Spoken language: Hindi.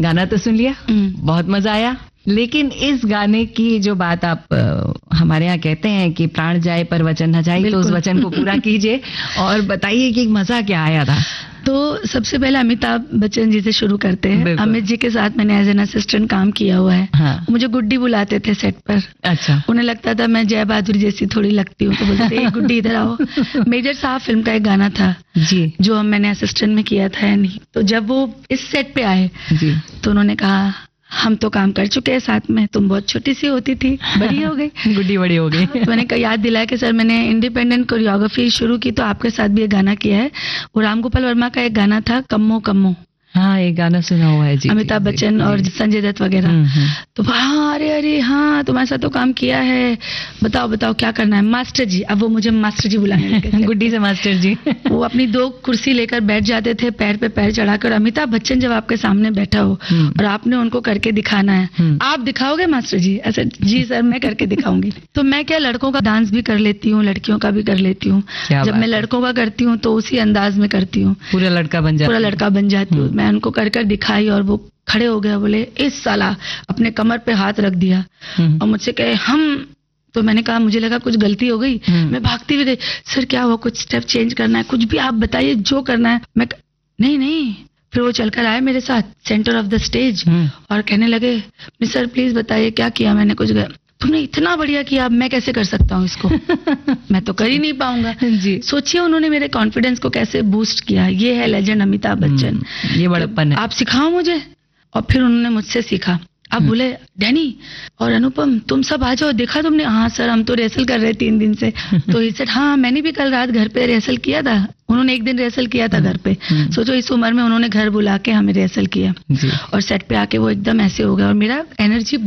गाना तो सुन लिया, बहुत मजा आया, लेकिन इस गाने की जो बात आप हमारे यहाँ कहते हैं कि प्राण जाए पर वचन न जाए, तो उस वचन को पूरा कीजिए और बताइए कि मजा क्या आया था। तो सबसे पहले अमिताभ बच्चन जी से शुरू करते हैं। अमित जी के साथ मैंने एज एन असिस्टेंट काम किया हुआ है। हाँ। मुझे गुड्डी बुलाते थे सेट पर। अच्छा। उन्हें लगता था मैं जय बहादुर जैसी थोड़ी लगती हूँ, तो बोलते थे गुड्डी इधर आओ। मेजर साहब फिल्म का एक गाना था जी, जो मैंने असिस्टेंट में किया था। नहीं, तो जब वो इस सेट पे आए जी, तो उन्होंने कहा हम तो काम कर चुके हैं साथ में, तुम बहुत छोटी सी होती थी, बड़ी हो गई। गुड्डी बड़ी हो गई। तो मैंने याद दिलाया कि सर मैंने इंडिपेंडेंट कोरियोग्राफी शुरू की तो आपके साथ भी एक गाना किया है। वो राम गोपाल वर्मा का एक गाना था कम्मो कम्मो। हाँ, एक गाना सुना हुआ है जी, अमिताभ बच्चन और संजय दत्त वगैरह। तो हाँ, अरे हाँ, तुम्हारे साथ तो काम किया है, बताओ बताओ क्या करना है। मास्टर जी, अब वो मुझे मास्टर जी बुलाने लगे। गुड्डी से मास्टर जी। वो अपनी 2 कुर्सी लेकर बैठ जाते थे, पैर पे पैर चढ़ाकर। अमिताभ बच्चन जब आपके सामने बैठा हो और आपने उनको करके दिखाना है, आप दिखाओगे मास्टर जी? ऐसे जी सर मैं करके दिखाऊंगी। तो मैं क्या लड़कों का डांस भी कर लेती हूँ, लड़कियों का भी कर लेती हूँ। जब मैं लड़कों का करती हूँ तो उसी अंदाज में करती हूँ, पूरा लड़का बन जाती हूँ। मैं उनको कर कर दिखाई और वो खड़े हो गए, बोले इस साला, अपने कमर पे हाथ रख दिया और मुझसे कहे हम। तो मैंने कहा, मुझे लगा कुछ गलती हो गई, मैं भागती हुई गई, सर क्या हुआ, कुछ स्टेप चेंज करना है, कुछ भी आप बताइए जो करना है। मैं नहीं। फिर वो चलकर आए मेरे साथ सेंटर ऑफ द स्टेज और कहने लगे सर प्लीज बताइए क्या किया मैंने। कुछ तुमने इतना बढ़िया किया, अब मैं कैसे कर सकता हूँ इसको। मैं तो कर ही नहीं पाऊंगा जी। सोचिए उन्होंने मेरे कॉन्फिडेंस को कैसे बूस्ट किया। ये है लेजेंड अमिताभ बच्चन। ये बड़प्पन है। आप सिखाओ मुझे। और फिर उन्होंने मुझसे सीखा। अब बोले डैनी और अनुपम तुम सब आ जाओ, देखा तुमने? हाँ सर हम तो रिहर्सल कर रहे 3 दिन से। तो ही सेड हाँ मैंने भी कल रात घर पे रिहर्सल किया था। उन्होंने 1 दिन रिहर्सल किया था घर पे। सोचो इस उम्र में उन्होंने घर बुला के हमें रिहर्सल किया और सेट पे आके वो एकदम ऐसे हो गया और मेरा एनर्जी